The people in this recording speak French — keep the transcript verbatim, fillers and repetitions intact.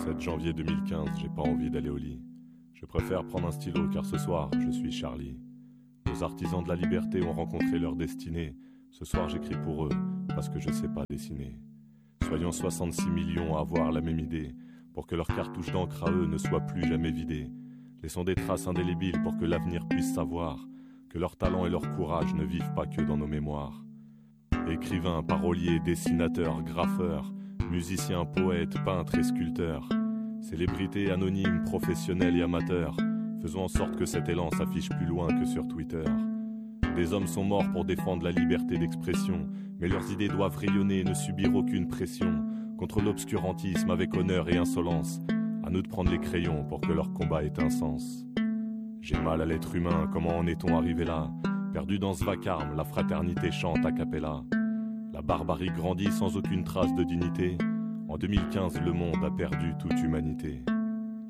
sept janvier deux mille quinze, j'ai pas envie d'aller au lit. Je préfère prendre un stylo car ce soir, je suis Charlie. Nos artisans de la liberté ont rencontré leur destinée. Ce soir, j'écris pour eux parce que je sais pas dessiner. Soyons soixante-six millions à avoir la même idée pour que leur cartouche d'encre à eux ne soit plus jamais vidée. Laissons des traces indélébiles pour que l'avenir puisse savoir que leur talent et leur courage ne vivent pas que dans nos mémoires. Écrivains, paroliers, dessinateurs, graffeurs, musiciens, poètes, peintres et sculpteurs, célébrités anonymes, professionnels et amateurs, faisons en sorte que cet élan s'affiche plus loin que sur Twitter. Des hommes sont morts pour défendre la liberté d'expression, mais leurs idées doivent rayonner et ne subir aucune pression. Contre l'obscurantisme avec honneur et insolence, à nous de prendre les crayons pour que leur combat ait un sens. J'ai mal à l'être humain, comment en est-on arrivé là? Perdu dans ce vacarme, la fraternité chante a cappella. La barbarie grandit sans aucune trace de dignité. En deux mille quinze, le monde a perdu toute humanité.